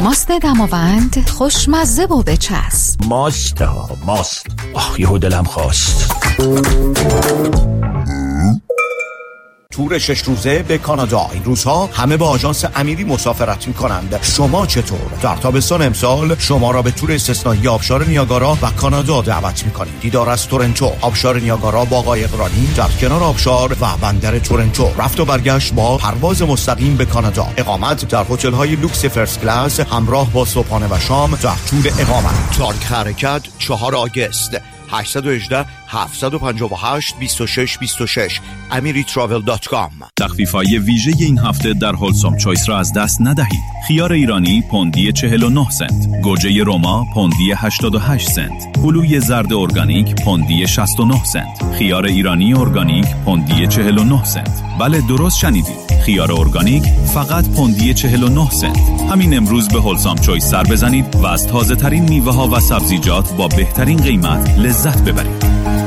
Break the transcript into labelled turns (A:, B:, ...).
A: ماست دماوند خوشمزه و بچسب.
B: ماست یهو دلم خواست. تور 6 روزه به کانادا. این روزها همه با آژانس امیری مسافرت می‌کنند. شما چطور؟ در تابستان امسال شما را به تور استثنایی آبشار نیاگارا و کانادا دعوت می‌کنیم. دیدار از تورنتو، آبشار نیاگارا با آقای اقرانی در کنار آبشار و بندر تورنتو. رفت و برگشت با پرواز مستقیم به کانادا. اقامت در هتل‌های لوکس فرست کلاس همراه با صبحانه و شام در طول اقامت. تاریخ حرکت 4 آگوست. 818 758 2626 amiritravel.com.
C: تخفیف‌های ویژه این هفته در هولسوم چویس را از دست ندهید. خیار ایرانی پوندی 49 سنت، گوجه روما پوندی 88 سنت، هلوی زرد ارگانیک پوندی 69 سنت، خیار ایرانی ارگانیک پوندی 49 سنت. بله درست شنیدید، خیار ارگانیک فقط پوندی 49 سنت. همین امروز به هولسوم چویس سر بزنید و از تازه ترین میوه ها و سبزیجات با بهترین قیمت لذت ببرید.